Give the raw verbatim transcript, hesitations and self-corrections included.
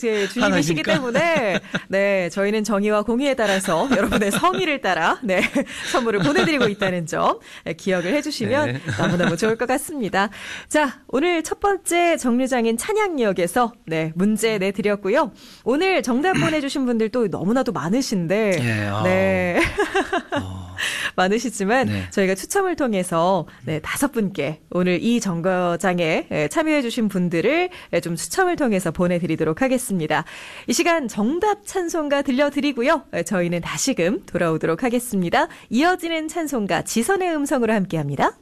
제 주님이시기 때문에 네 저희는 정의와 공의에 따라서 여러분의 성의를 따라 네 선물을 보내드리고 있다는 점 네, 기억을 해주시면 네. 너무너무 좋을 것 같습니다. 자, 오늘 첫 번째 정류장인 찬양역에서 네 문제 내드렸고요. 오늘 정답 보내주신 분들도 너무나도 많으신데 예, 어. 네 어. 많으시지만 네. 저희가 추첨을 통해서 네, 다섯 분께 오늘 이 정거장에 참여해주신 분들을 좀 추첨을 통해서 보내드리도록 하겠습니다. 이 시간 정답 찬송가 들려드리고요. 저희는 다시금 돌아오도록 하겠습니다. 이어지는 찬송가 지선의 음성으로 함께합니다.